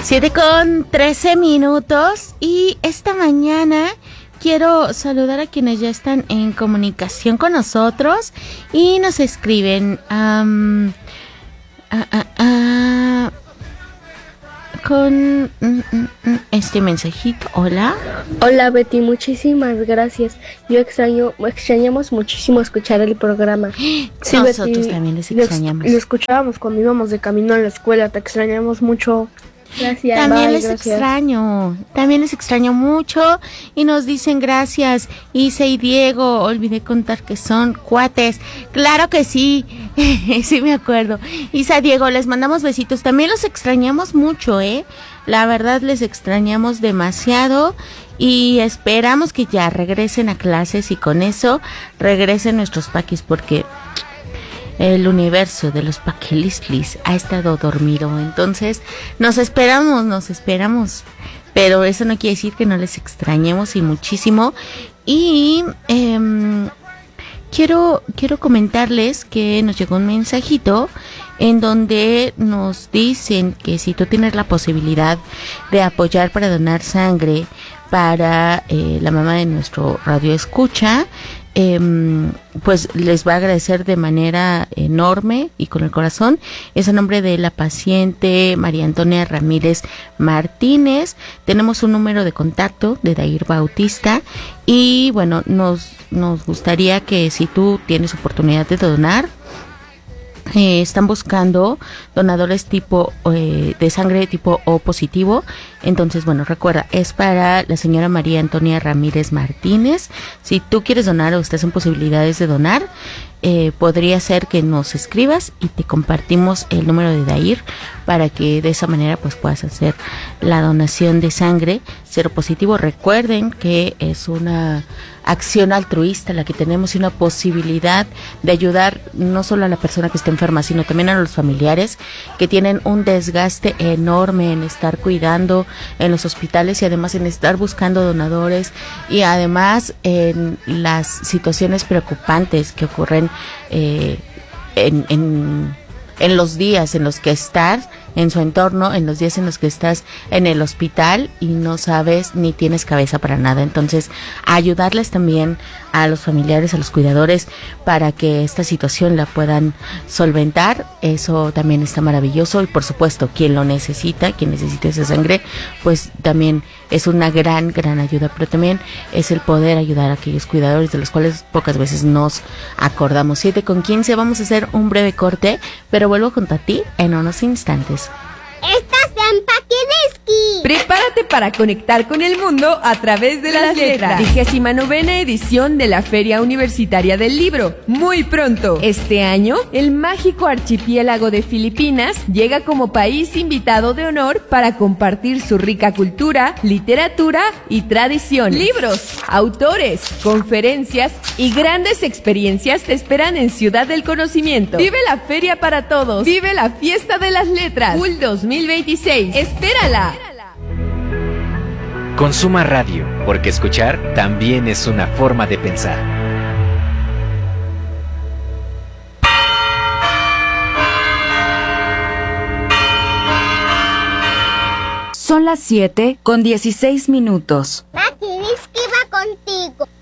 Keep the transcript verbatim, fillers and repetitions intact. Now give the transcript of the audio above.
Siete con trece minutos y esta mañana quiero saludar a quienes ya están en comunicación con nosotros y nos escriben um, ah, ah, ah, con mm, mm, mm, este mensajito. Hola. Hola Betty, muchísimas gracias. Yo extraño, extrañamos muchísimo escuchar el programa. Sí, nosotros Betty, también les extrañamos. Lo, lo escuchábamos cuando íbamos de camino a la escuela, te extrañamos mucho. Gracias. También bye, les gracias. extraño, también les extraño mucho y nos dicen gracias. Isa y Diego, olvidé contar que son cuates. Claro que sí, sí me acuerdo. Isa, Diego, les mandamos besitos. También los extrañamos mucho, ¿eh? La verdad les extrañamos demasiado y esperamos que ya regresen a clases y con eso regresen nuestros paquis porque el universo de los paquilistlis ha estado dormido, entonces nos esperamos, nos esperamos, pero eso no quiere decir que no les extrañemos y muchísimo. Y eh, quiero quiero comentarles que nos llegó un mensajito en donde nos dicen que si tú tienes la posibilidad de apoyar para donar sangre para eh, la mamá de nuestro radio escucha, Eh, pues les va a agradecer de manera enorme y con el corazón. Es a nombre de la paciente María Antonia Ramírez Martínez. Tenemos un número de contacto de Dair Bautista y bueno, nos, nos gustaría que si tú tienes oportunidad de donar, Eh, están buscando donadores tipo eh, de sangre tipo O positivo. Entonces, bueno, recuerda, es para la señora María Antonia Ramírez Martínez. Si tú quieres donar o estás en posibilidades de donar, eh, podría ser que nos escribas y te compartimos el número de Dair para que de esa manera pues puedas hacer la donación de sangre cero positivo. Recuerden que es una acción altruista la que tenemos y una posibilidad de ayudar no solo a la persona que está enferma, sino también a los familiares que tienen un desgaste enorme en estar cuidando en los hospitales y además en estar buscando donadores y además en las situaciones preocupantes que ocurren eh, en, en, en los días en los que estás en su entorno, en los días en los que estás en el hospital y no sabes ni tienes cabeza para nada. Entonces, ayudarles también a los familiares, a los cuidadores, para que esta situación la puedan solventar, eso también está maravilloso. Y por supuesto, quien lo necesita, quien necesita esa sangre, pues también es una gran, gran ayuda, pero también es el poder ayudar a aquellos cuidadores de los cuales pocas veces nos acordamos. Siete con quince, vamos a hacer un breve corte, pero vuelvo junto a ti en unos instantes. ¡Estás en Paquidiski! Prepárate para conectar con el mundo a través de las letras. Vigésima novena edición de la Feria Universitaria del Libro. Muy pronto. Este año, el mágico archipiélago de Filipinas llega como país invitado de honor para compartir su rica cultura, literatura y tradición. Libros, autores, conferencias y grandes experiencias te esperan en Ciudad del Conocimiento. Vive la feria para todos. Vive la fiesta de las letras. Full dos mil veintiséis. ¡Espérala! Consuma radio, porque escuchar también es una forma de pensar. Son las siete con dieciséis minutos. Paquidiski va contigo.